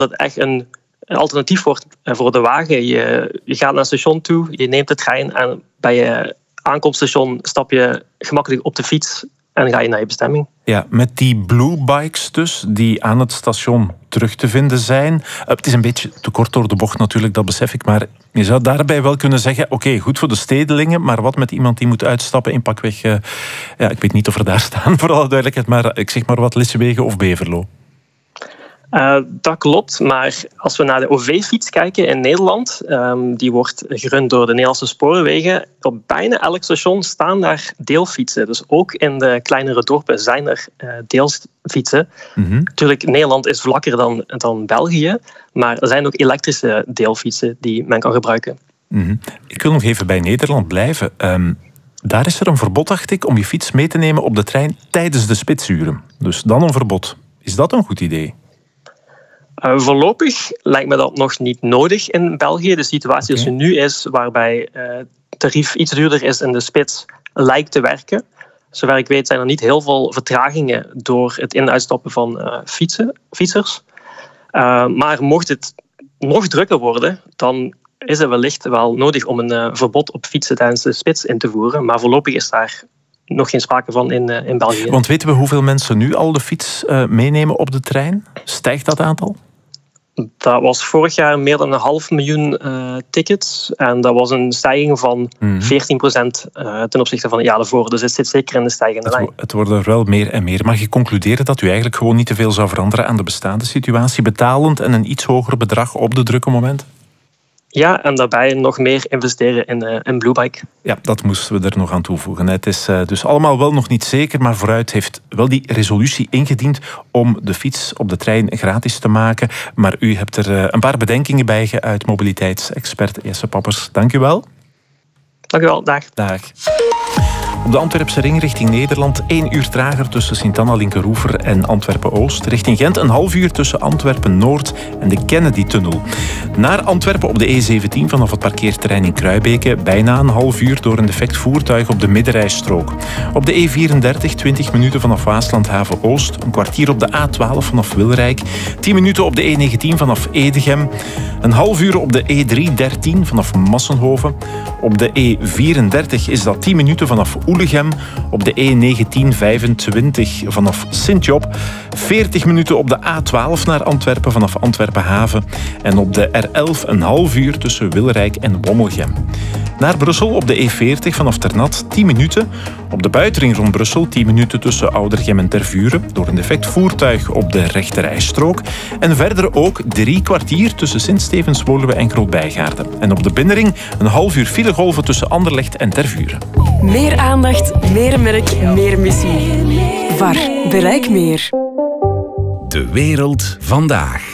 Dat het echt een alternatief wordt voor de wagen. Je gaat naar het station toe, je neemt de trein en bij je aankomststation stap je gemakkelijk op de fiets en ga je naar je bestemming. Ja, met die Blue Bikes dus, die aan het station terug te vinden zijn. Het is een beetje te kort door de bocht natuurlijk, dat besef ik. Maar je zou daarbij wel kunnen zeggen, oké, goed voor de stedelingen, maar wat met iemand die moet uitstappen in pakweg... ik weet niet of er daar staan, voor alle duidelijkheid, maar ik zeg maar wat Lissewegen of Beverlo. Dat klopt, maar als we naar de OV-fiets kijken in Nederland, die wordt gerund door de Nederlandse spoorwegen, op bijna elk station staan daar deelfietsen. Dus ook in de kleinere dorpen zijn er deelfietsen. Natuurlijk, Nederland is vlakker dan België, maar er zijn ook elektrische deelfietsen die men kan gebruiken. Ik wil nog even bij Nederland blijven. Daar is er een verbod, dacht ik, om je fiets mee te nemen op de trein tijdens de spitsuren. Dus dan een verbod. Is dat een goed idee? Voorlopig lijkt me dat nog niet nodig in België. De situatie als nu is, waarbij het tarief iets duurder is in de spits, lijkt te werken. Zover ik weet zijn er niet heel veel vertragingen door het in- en uitstappen van fietsers. Maar mocht het nog drukker worden, dan is het wellicht wel nodig om een verbod op fietsen tijdens de spits in te voeren. Maar voorlopig is daar nog geen sprake van in België. Want weten we hoeveel mensen nu al de fiets meenemen op de trein? Stijgt dat aantal? Dat was vorig jaar meer dan 500.000 tickets. En dat was een stijging van 14% ten opzichte van het jaar ervoor. Dus het zit zeker in de stijgende lijn. Het worden er wel meer en meer. Mag je concluderen dat u eigenlijk gewoon niet te veel zou veranderen aan de bestaande situatie? Betalend en een iets hoger bedrag op de drukke momenten? Ja, en daarbij nog meer investeren in Bluebike. Ja, dat moesten we er nog aan toevoegen. Het is dus allemaal wel nog niet zeker, maar Vooruit heeft wel die resolutie ingediend om de fiets op de trein gratis te maken. Maar u hebt er een paar bedenkingen bij geuit, mobiliteitsexpert Jesse Pappers. Dank u wel. Dank u wel, dag. Dag. Op de Antwerpse ring richting Nederland 1 uur trager tussen Sint-Anna-Linkeroever en Antwerpen-Oost. Richting Gent een half uur tussen Antwerpen-Noord en de Kennedy-tunnel. Naar Antwerpen op de E17 vanaf het parkeerterrein in Kruibeke bijna een half uur door een defect voertuig op de middenrijstrook. Op de E34 20 minuten vanaf Waaslandhaven-Oost. Een kwartier op de A12 vanaf Wilrijk. 10 minuten op de E19 vanaf Edegem. Een half uur op de E313 vanaf Massenhoven. Op de E34 is dat 10 minuten vanaf Oelegem. Op de E1925 vanaf Sint-Job. 40 minuten op de A12 naar Antwerpen vanaf Antwerpen-Haven. En op de R11 een half uur tussen Wilrijk en Wommelgem. Naar Brussel op de E40 vanaf Ternat 10 minuten. Op de buitenring rond Brussel 10 minuten tussen Oudergem en Tervuren. Door een defect voertuig op de rechterrijstrook. En verder ook 3 kwartier tussen Sint-Stevens, Woluwe en Groot-Bijgaarden. En op de binnenring een half uur filegolven tussen Anderlecht en Tervuren. Meer aandacht, meer merk, meer missie. VAR, bereik meer. De wereld vandaag.